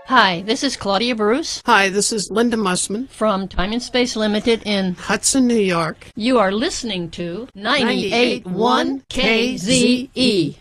Hi, this is Claudia Bruce Hi, this is Linda Mussman from Time and Space Limited in Hudson, New York. You are listening to 98.1 KZE.